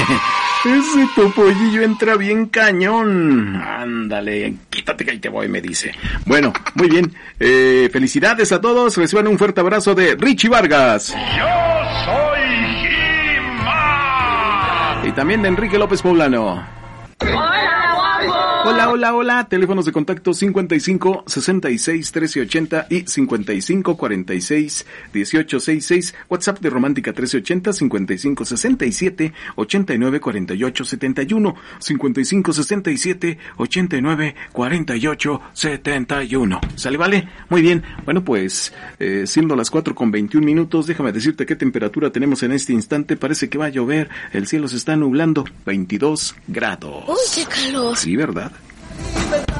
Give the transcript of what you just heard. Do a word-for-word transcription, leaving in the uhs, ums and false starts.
Ese topollillo entra bien cañón. Ándale, quítate que ahí te voy, me dice. Bueno, muy bien. Eh, felicidades a todos. Reciban un fuerte abrazo de Richie Vargas. Yo soy He-Man. Y también de Enrique López Poblano. Hola, hola, hola. Teléfonos de contacto cincuenta y cinco, sesenta y seis, trece ochenta y cincuenta y cinco, cuarenta y seis, dieciocho sesenta y seis. WhatsApp de Romántica trece ochenta, cincuenta y cinco, sesenta y siete, ochenta y nueve, cuarenta y ocho, setenta y uno. cincuenta y cinco, sesenta y siete, ochenta y nueve, cuarenta y ocho, setenta y uno. ¿Sale, vale? Muy bien. Bueno, pues, eh, siendo las cuatro con veintiún minutos, déjame decirte qué temperatura tenemos en este instante. Parece que va a llover. El cielo se está nublando. veintidós grados. ¡Uy, qué calor! Sí, ¿verdad?